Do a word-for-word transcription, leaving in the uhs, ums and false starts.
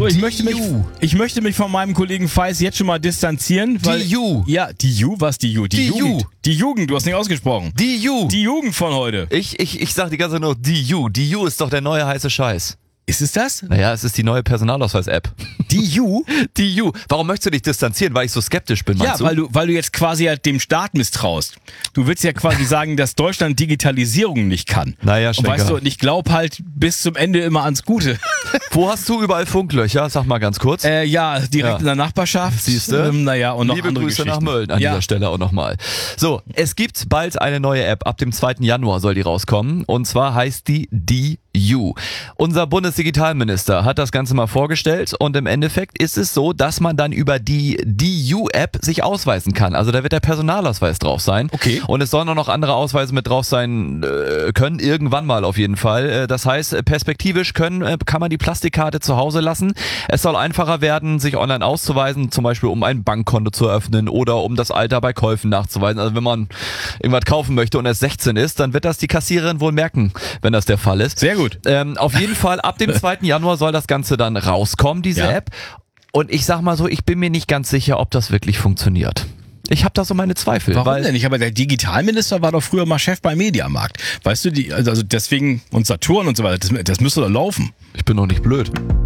So, ich möchte mich, ich möchte mich von meinem Kollegen Feis jetzt schon mal distanzieren. Weil, Die Ju. Ja, die Ju, was die Ju? Die, Die Jugend. Ju. Die Jugend, du hast nicht ausgesprochen. Die Ju. Die Jugend von heute. Ich, ich, ich sag die ganze Zeit nur die Ju. Die Ju ist doch der neue heiße Scheiß. Ist es das? Naja, es ist die neue Personalausweis-App. Die Ju? Die Ju. Warum möchtest du dich distanzieren? Weil ich so skeptisch bin, meinst Ja, du? weil du, weil du jetzt quasi halt dem Staat misstraust. Du willst ja quasi sagen, dass Deutschland Digitalisierung nicht kann. Naja, Und Schenker. weißt du, und ich glaube halt bis zum Ende immer ans Gute. Wo hast du überall Funklöcher? Sag mal ganz kurz. Äh, ja, direkt Ja. in der Nachbarschaft. Siehste? Ähm, naja, und noch Liebe andere Grüße Geschichten. nach Mölln an ja. dieser Stelle auch nochmal. So, es gibt bald eine neue App. Ab dem zweiten Januar soll die rauskommen. Und zwar heißt die die You. Unser Bundesdigitalminister hat das Ganze mal vorgestellt und im Endeffekt ist es so, dass man dann über die die You-App sich ausweisen kann. Also da wird der Personalausweis drauf sein. Okay. Und es sollen auch noch andere Ausweise mit drauf sein äh, können, irgendwann mal auf jeden Fall. Äh, das heißt, perspektivisch können, äh, kann man die Plastikkarte zu Hause lassen. Es soll einfacher werden, sich online auszuweisen, zum Beispiel um ein Bankkonto zu eröffnen oder um das Alter bei Käufen nachzuweisen. Also wenn man irgendwas kaufen möchte und erst sechzehn ist, dann wird das die Kassiererin wohl merken, wenn das der Fall ist. Sehr gut. Ähm, auf jeden Fall, ab dem zweiten Januar soll das Ganze dann rauskommen, diese Ja. App. Und ich sag mal so, ich bin mir nicht ganz sicher, ob das wirklich funktioniert. Ich habe da so meine Zweifel. Warum weil denn nicht? Aber der Digitalminister war doch früher mal Chef beim Mediamarkt. Weißt du, die, also deswegen und Saturn und so weiter, das, das müsste doch laufen. Ich bin doch nicht blöd.